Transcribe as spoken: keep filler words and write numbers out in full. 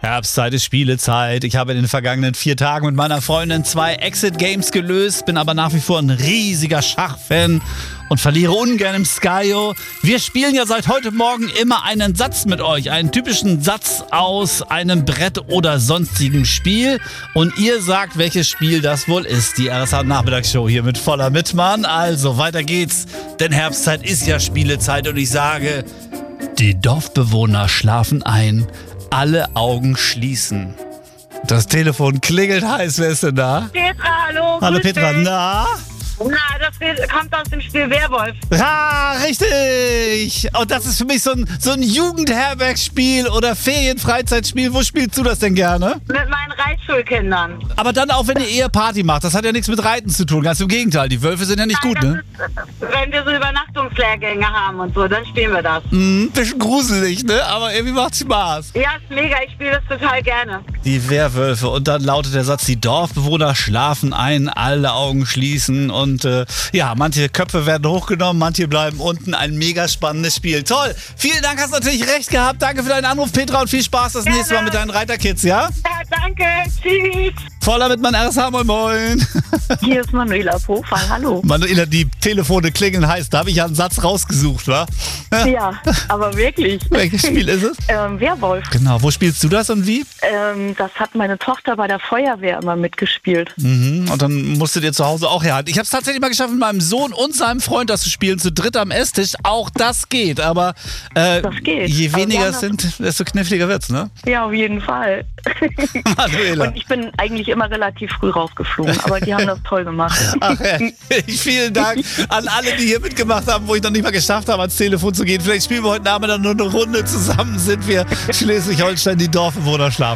Herbstzeit ist Spielezeit. Ich habe in den vergangenen vier Tagen mit meiner Freundin zwei Exit-Games gelöst, bin aber nach wie vor ein riesiger Schachfan und verliere ungern im Skyo. Wir spielen ja seit heute Morgen immer einen Satz mit euch, einen typischen Satz aus einem Brett oder sonstigen Spiel. Und ihr sagt, welches Spiel das wohl ist. Die R S A-Nachmittagsshow hier mit voller Mitmann. Also, weiter geht's, denn Herbstzeit ist ja Spielezeit und ich sage, die Dorfbewohner schlafen ein, alle Augen schließen. Das Telefon klingelt heiß, wer ist denn da? Petra, hallo. Hallo grüß Petra, dich. na? Na, das kommt aus dem Spiel Werwolf. Ja, richtig. Und das ist für mich so ein, so ein Jugendherbergsspiel oder Ferienfreizeitspiel. Wo spielst du das denn gerne? Mit meinen Reitschulkindern. Aber dann auch, wenn ihr eher Party macht. Das hat ja nichts mit Reiten zu tun. Ganz im Gegenteil. Die Wölfe sind ja nicht Nein, gut, das ne? Ist, wenn wir so Übernachtungslehrgänge haben und so, dann spielen wir das. Mhm, bisschen gruselig, ne? Aber irgendwie macht's Spaß. Ja, ist mega. Ich spiele das total gerne. Die Werwölfe. Und dann lautet der Satz, die Dorfbewohner schlafen ein, alle Augen schließen. Und äh, ja, manche Köpfe werden hochgenommen, manche bleiben unten. Ein mega spannendes Spiel. Toll. Vielen Dank, hast natürlich recht gehabt. Danke für deinen Anruf, Petra. Und viel Spaß das Gerne. nächste Mal mit deinen Reiterkids, ja? Ja, danke. Tschüss. Voller mit meinem R S H, moin moin. Hier ist Manuela Pofall, hallo. Manuela, die Telefone klingeln heiß. Da habe ich ja einen Satz rausgesucht, wa? Ja, aber wirklich. Welches Spiel ist es? Ähm, Werwolf. Genau, wo spielst du das und wie? Ähm, das hat meine Tochter bei der Feuerwehr immer mitgespielt. Mhm. Und dann musstet ihr zu Hause auch herhalten. Ich habe es tatsächlich mal geschafft, mit meinem Sohn und seinem Freund das zu spielen, zu dritt am Esstisch. Auch das geht, aber äh, Das geht. je Aber weniger wir es haben sind, desto kniffliger wird's, ne? Ja, auf jeden Fall. Manuela. Und ich bin eigentlich immer relativ früh rausgeflogen, aber die haben das toll gemacht. Ach, ja. Vielen Dank an alle, die hier mitgemacht haben, wo ich noch nicht mal geschafft habe, ans Telefon zu gehen. Vielleicht spielen wir heute Abend dann nur eine Runde zusammen, sind wir Schleswig-Holstein, die Dorfbewohner schlafen.